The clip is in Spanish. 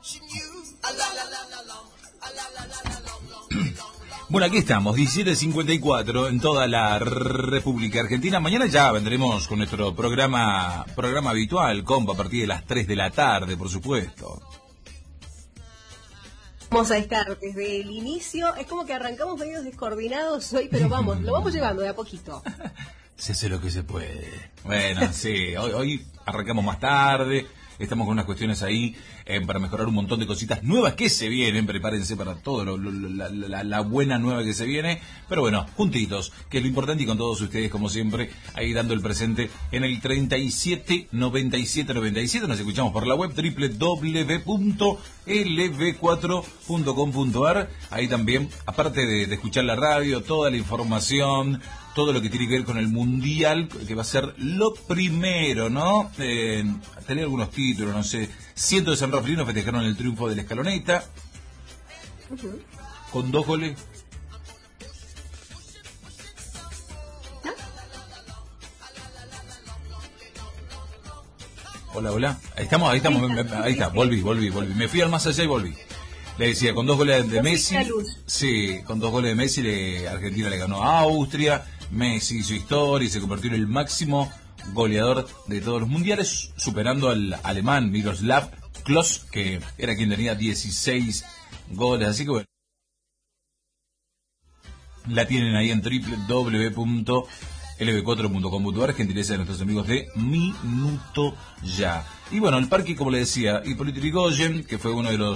Bueno, aquí estamos, 17:54 en toda la República Argentina. Mañana ya vendremos con nuestro programa habitual, compa, a partir de las 3 de la tarde, por supuesto. Vamos a estar desde el inicio, es como que arrancamos medio descoordinados hoy, pero vamos, lo vamos llevando de a poquito. Se hace lo que se puede. Bueno, sí, hoy arrancamos más tarde. Estamos con unas cuestiones ahí para mejorar un montón de cositas nuevas que se vienen. Prepárense para todo la buena nueva que se viene. Pero bueno, juntitos, que es lo importante, y con todos ustedes, como siempre, ahí dando el presente en el 379797. Nos escuchamos por la web www.lv4.com.ar. Ahí también, aparte de escuchar la radio, toda la información, todo lo que tiene que ver con el Mundial, que va a ser lo primero, ¿no? Tener algunos títulos, no sé. Cientos de sanrafalinos festejaron el triunfo de la Escaloneta. Con 2 goles. Hola. Ahí estamos. Ahí está, volví. Me fui al más allá y volví. Le decía, con 2 goles de Messi. Sí, con 2 goles de Messi, Argentina le ganó a Austria. Messi hizo historia y se convirtió en el máximo goleador de todos los mundiales, superando al alemán Miroslav Klose, que era quien tenía 16 goles. Así que bueno, la tienen ahí en www.lv4.com.ar, gentileza de nuestros amigos de Minuto Ya. Y bueno, el parque, como le decía, Hipólito Yrigoyen, que fue uno de los